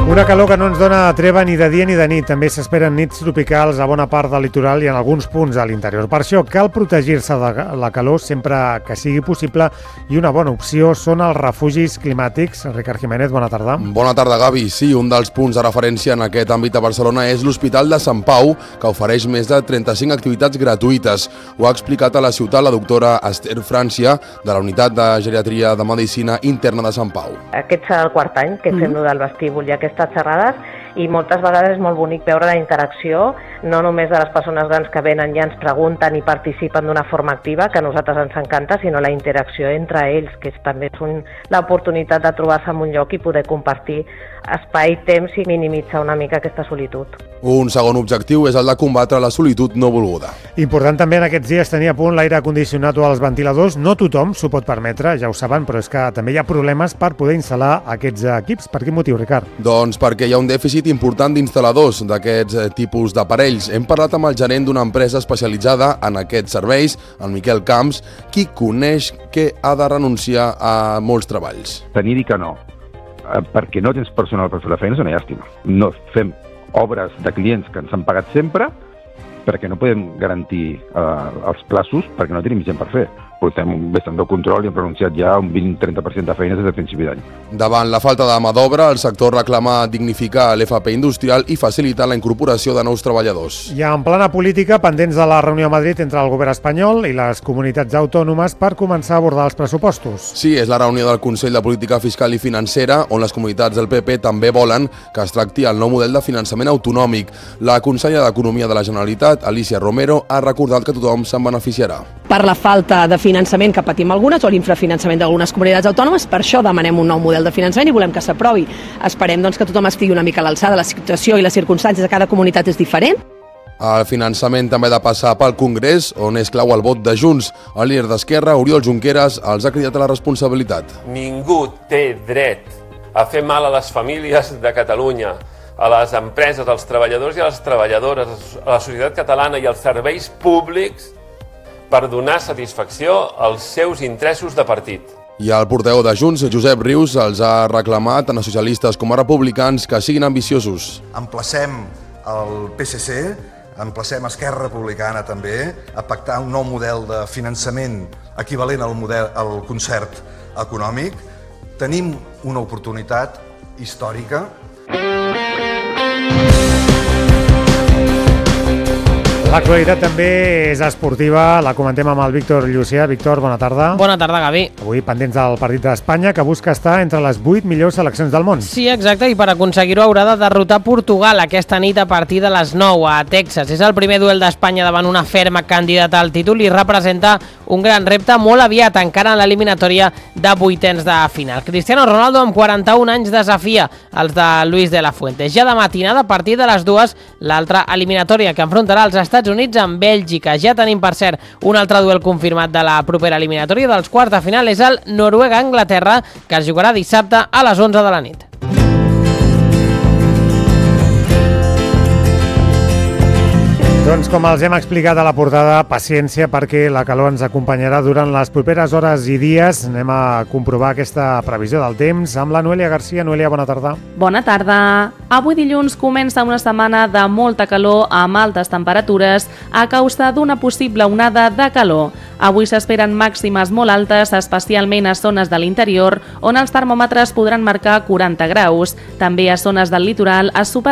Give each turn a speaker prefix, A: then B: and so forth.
A: Una calor que no ens dona treva ni de dia ni de nit. També s'esperen nits tropicals a bona part del litoral i en alguns punts a l'interior. Per això cal protegir-se de la calor sempre que sigui possible i una bona opció són els refugis climàtics. Ricard Jiménez, bona tarda.
B: Bona tarda, Gavi. Sí, un dels punts de referència en aquest àmbit a Barcelona és l'Hospital de Sant Pau, que ofereix més de 35 activitats gratuïtes. Ho ha explicat a la ciutat la doctora Esther Francia, de la Unitat de Geriatria de Medicina Interna de Sant Pau.
C: Aquest serà el quart any que fem del vestíbul i aquestes xerrades, i moltes vegades és molt bonic veure la interacció, no només de les persones grans que venen i ens pregunten i participen d'una forma activa, que a nosaltres ens encanta, sinó la interacció entre ells, que també és l'oportunitat de trobar-se en un lloc i poder compartir espai, temps i minimitzar una mica aquesta solitud.
B: Un segon objectiu és el de combatre la solitud no volguda.
A: Important també en aquests dies tenir a punt l'aire condicionat o els ventiladors. No tothom s'ho pot permetre, ja ho saben, però és que també hi ha problemes per poder instal·lar aquests equips. Per quin motiu, Ricard?
B: Doncs perquè hi ha un dèficit important d'instal·ladors d'aquests tipus d'aparells. Hem parlat amb el gerent d'una empresa especialitzada en aquests serveis, el Miquel Camps, qui coneix que ha de renunciar a molts treballs.
D: Tenir-hi que no, perquè no tens personal per fer la feina és una llàstima. No fem obres de clients que ens han pagat sempre perquè no podem garantir els plaços perquè no tenim gent per fer. Portem bastant de control i hem renunciat ja a un 20-30% de feines des del principi d'any.
B: Davant la falta de mà d'obra, el sector reclama dignificar l'FP industrial i facilitar la incorporació de nous treballadors.
A: Hi ha en plana política pendents de la reunió a Madrid entre el govern espanyol i les comunitats autònomes per començar a abordar els pressupostos.
B: Sí, és la reunió del Consell de Política Fiscal i Financera, on les comunitats del PP també volen que es tracti el nou model de finançament autonòmic. La consellera d'Economia de la Generalitat, Alicia Romero, ha recordat que tothom se'n beneficiarà.
E: Per la falta de finançament que patim algunes o l'infrafinançament d'algunes comunitats autònomes, per això demanem un nou model de finançament i volem que s'aprovi. Esperem que tothom estigui una mica a l'alçada. La situació i les circumstàncies de cada comunitat és diferent.
B: El finançament també ha de passar pel Congrés, on és clau el vot de Junts. El líder d'Esquerra, Oriol Junqueras, els ha cridat a la responsabilitat.
F: Ningú té dret a fer mal a les famílies de Catalunya, a les empreses, als treballadors i a les treballadores, a la societat catalana i als serveis públics per donar satisfacció als seus interessos de partit.
B: I el portaveu de Junts, Josep Rius, els ha reclamat tant a socialistes com a republicans que siguin ambiciosos.
G: Emplacem el PSC, emplacem Esquerra Republicana també, a pactar un nou model de finançament equivalent al concert econòmic. Tenim una oportunitat històrica.
A: L'actualitat també és esportiva, la comentem amb el Víctor Llucià. Víctor, bona tarda.
H: Bona tarda, Gavi.
A: Avui pendents del partit d'Espanya, que busca estar entre les 8 millors seleccions del món.
H: Sí, exacte, i per aconseguir-ho haurà de derrotar Portugal aquesta nit a partir de les 9 a Texas. És el primer duel d'Espanya davant una ferma candidata al títol i representa un gran repte molt aviat, encara en l'eliminatòria de vuitens de final. Cristiano Ronaldo, amb 41 anys, desafia els de Luis de la Fuente. Ja de matinada, a partir de les 2, l'altra eliminatòria que enfrontarà els Estats Units amb Bèlgica. Ja tenim, per cert, un altre duel confirmat de la propera eliminatòria dels quarts de final. És el Noruega-Anglaterra, que es jugarà dissabte a les 11 de la nit.
A: Doncs com els hem explicat a la portada, paciència perquè la calor ens acompanyarà durant les properes hores i dies. Anem a comprovar aquesta previsió del temps amb la Noelia Garcia. Noelia, bona tarda.
I: Bona tarda. Avui dilluns comença una setmana de molta calor amb altes temperatures a causa d'una possible onada de calor. Avui s'esperen màximes molt altes, especialment a zones de l'interior, on els termòmetres podran marcar 40 graus. També a zones del litoral es superaran